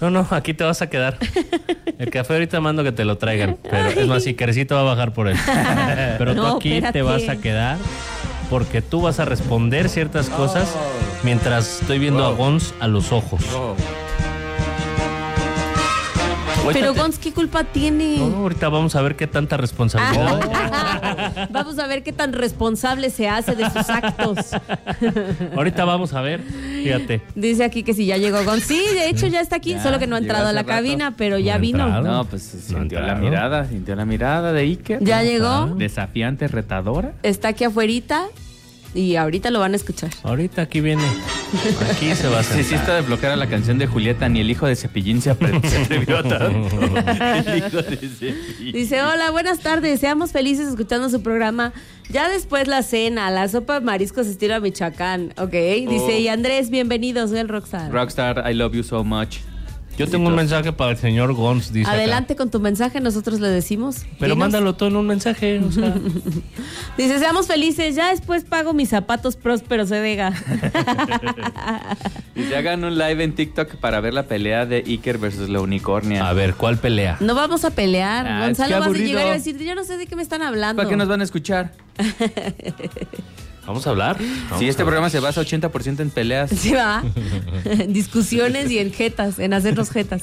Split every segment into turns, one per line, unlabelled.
No, aquí te vas a quedar. El café ahorita mando que te lo traigan. Pero es más, si Carecito va a bajar por él. Pero tú aquí te vas a quedar porque tú vas a responder ciertas cosas mientras estoy viendo a Gons a los ojos.
Pero Gons, ¿qué culpa tiene?
No, ahorita vamos a ver qué tanta responsabilidad.
Vamos a ver qué tan responsable se hace de sus actos.
Ahorita vamos a ver, fíjate.
Dice aquí que si ya llegó Gons. Sí, de hecho ya está aquí,
Ya,
solo que no ha entrado a la cabina, pero ya vino.
No, pues sintió la mirada de Iker.
Ya llegó.
Desafiante, retadora.
Está aquí afuerita y ahorita lo van a escuchar.
Ahorita aquí viene. Aquí se va a sentar.
Sí, está de bloquear a la canción de Julieta, ni el hijo de Cepillín se atrevió a tanto. El hijo de Cepillín.
Dice, hola, buenas tardes, seamos felices escuchando su programa. Ya después la cena, la sopa de mariscos estilo Michoacán, ¿ok? Dice, y Andrés, bienvenido, soy el Rockstar.
Rockstar, I love you so much.
Yo tengo un mensaje para el señor Gons, dice
Adelante
acá.
con tu mensaje, nosotros le decimos.
Pero
Dinos.
mándalo todo en un mensaje, o sea.
Dice, seamos felices, ya después pago mis zapatos prósperos de Vega.
Y se hagan un live en TikTok para ver la pelea de Iker versus la unicornia.
A ver, ¿cuál pelea?
No vamos a pelear.
Ah,
Gonzalo
es que
va a
aburrido.
llegar y va a decir, yo no sé de qué me están hablando.
¿Para qué nos van a escuchar?
¿Vamos a hablar?
Si este programa se basa 80% en peleas.
Sí, va. Discusiones y en jetas, en hacernos jetas.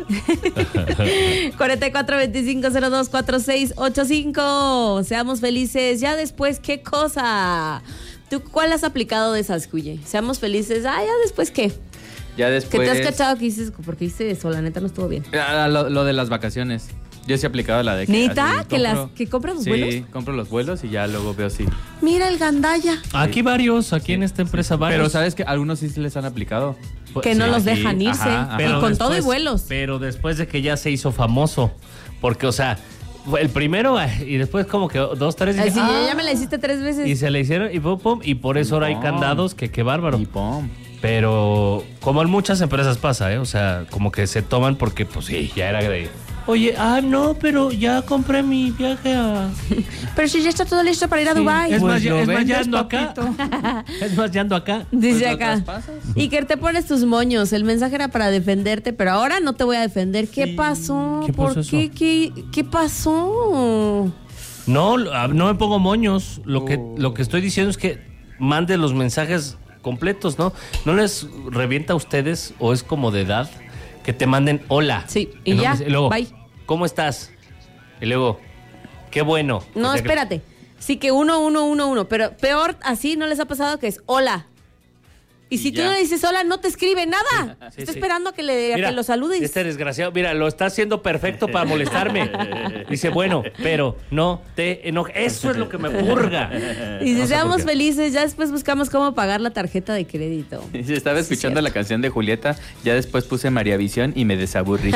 4425024685. Seamos felices. Ya después, ¿qué cosa? ¿Tú cuál has aplicado de esas, Cuye? Seamos felices. Ya después, ¿qué?
Ya
¿Qué
después...
te has cachado que dices? Porque hice eso, la neta no estuvo bien.
Lo de las vacaciones. Yo sí he aplicado la de que...
¿Neta?
así
¿Que compras los
sí,
vuelos?
Sí, compro los vuelos y ya luego veo si...
Mira el gandalla.
Aquí varios, aquí en esta empresa varios.
Pero ¿sabes que algunos sí se les han aplicado?
Que no
Sí,
los
sí.
dejan irse.
Ajá, ajá.
Y con todo y vuelos.
Pero después de que ya se hizo famoso. Porque, o sea, el primero y después como que 2, 3
Así,
días.
ya me la hiciste 3 veces.
Y se le hicieron y pum, pum, y por eso ahora hay candados que qué bárbaro.
Y pum.
Pero como en muchas empresas pasa, o sea, como que se toman porque pues sí, ya era de... Oye, no, pero ya compré mi viaje a...
Pero si ya está todo listo para ir a Dubái.
Es
Pues
más,
lo
ya
vendes,
ando acá. Es más, ya ando acá.
Dice
Pues lo
acá.
traspasas.
Iker, te pones tus moños. El mensaje era para defenderte, pero ahora no te voy a defender. ¿Qué pasó?
¿Qué pasó
¿Por
eso?
qué pasó?
No me pongo moños. Lo que estoy diciendo es que mande los mensajes completos, ¿no? ¿No les revienta a ustedes o es como de edad que te manden hola?
Sí, y ya,
luego,
bye.
¿cómo estás? Y luego, qué bueno.
No,
O sea,
espérate. Sí que 1, pero peor así no les ha pasado que es hola. Y si tú
ya.
no le dices hola, no te escribe nada.
Sí,
Está
sí.
esperando a que lo saludes.
Este desgraciado, mira, lo está haciendo perfecto para molestarme. Dice, bueno, pero no te enojes. Eso es lo que me purga.
Y si
No sé
seamos
por qué.
felices, ya después buscamos cómo pagar la tarjeta de crédito.
Y si estaba escuchando
cierto.
la canción de Julieta, ya después puse María Visión y me desaburrí.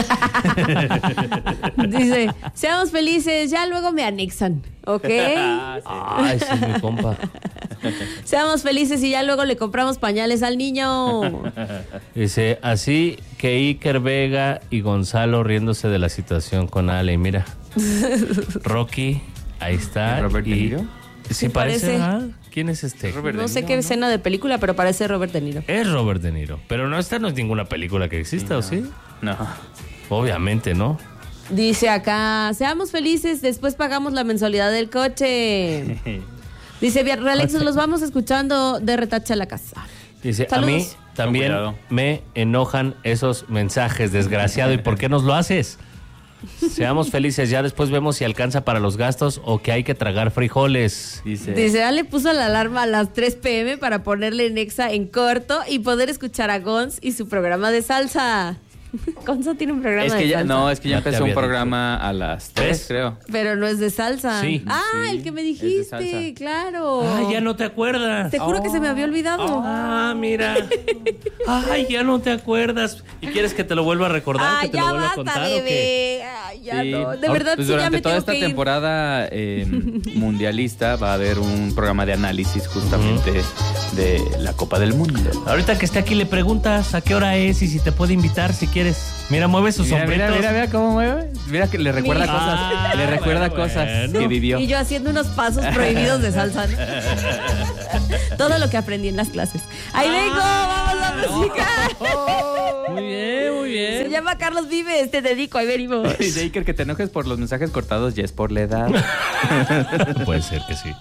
Dice, seamos felices, ya luego me anexan, ¿ok?
Ay, sí, mi compa.
Seamos felices y ya luego le compramos pañales al niño.
Dice, así que Iker Vega y Gonzalo riéndose de la situación con Ale. Y mira, Rocky, ahí está.
¿Robert De Niro?
Sí,
parece.
parece. ¿Quién es este?
Robert
No
De
sé
Niro,
qué
¿no?
escena de película, pero parece Robert De Niro.
Es Robert De Niro. Pero no, esta no es ninguna película que exista, ¿o sí?
No.
Obviamente, ¿no?
Dice acá, seamos felices, después pagamos la mensualidad del coche. Dice, Alex, los vamos escuchando de retache a la casa.
Dice,
Saludos.
a mí también
Con cuidado.
me enojan esos mensajes, desgraciado. ¿Y por qué nos lo haces? Seamos felices, ya después vemos si alcanza para los gastos o que hay que tragar frijoles.
Dice, Ale puso la alarma a las 3 p.m. para ponerle Nexa en corto y poder escuchar a Gons y su programa de salsa. Gonzo tiene un programa
Es
de
que ya,
salsa.
no, es que ya
Ya te
empezó un
había
programa a las 3,
¿Ves?
creo.
Pero no es de salsa.
Sí.
Ah,
Sí,
el que me
es de
dijiste,
salsa.
claro.
Ay, ya no te acuerdas.
Te juro que se me había olvidado.
Ah, mira. Ay, ya no te acuerdas. ¿Y quieres que te lo vuelva a recordar?
Ah,
¿Que te
ya
lo vuelva a
basta,
contar o qué?
bebé. Ay, ya
Sí.
no. De verdad,
Pues
sí, ya
durante
me
toda
tengo
esta
que ir.
temporada mundialista va a haber un programa de análisis justamente de la Copa del Mundo.
Ahorita que esté aquí le preguntas a qué hora es y si te puede invitar si quieres. Mira, mueve sus
Mira,
sombritos.
mira cómo mueve. Mira que le recuerda
Mira.
cosas. Le recuerda
Bueno,
cosas
bueno.
que vivió.
Y yo haciendo unos pasos prohibidos de salsa, ¿no? Todo lo que aprendí en las clases. ¡Ahí vengo! ¡Vamos a la música!
Muy bien, muy bien.
Se llama Carlos Vives, te dedico, ahí venimos.
Y de Iker, que te enojes por los mensajes cortados, ya es por la edad.
Puede ser que sí.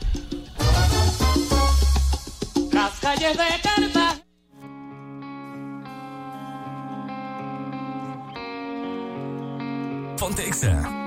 Las calles de Cartagena.
Ponte Exa.